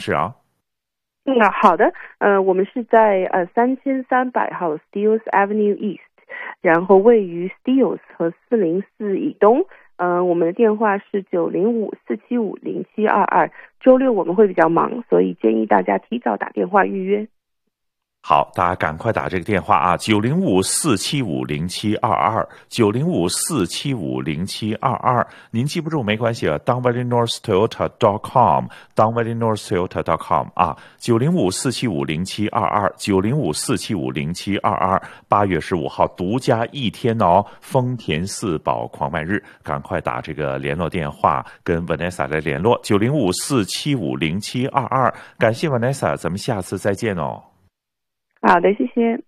市啊？ 好的，我们是在3300号 Steeles Avenue East， 然后位于 Steeles 和404以东。我们的电话是905-475-0722，周六我们会比较忙，所以建议大家提早打电话预约。 好，大家赶快打这个电话啊，905-475-0722，905-475-0722。您记不住没关系啊 ，DunValleyNorthToyota.com，DunValleyNorthToyota.com 啊，905-475-0722，905-475-0722。8月15号独家1天哦，丰田4宝狂卖日，赶快打这个联络电话跟 Vanessa 来联络，905-475-0722。感谢 Vanessa，咱们下次再见哦。 好的，谢谢。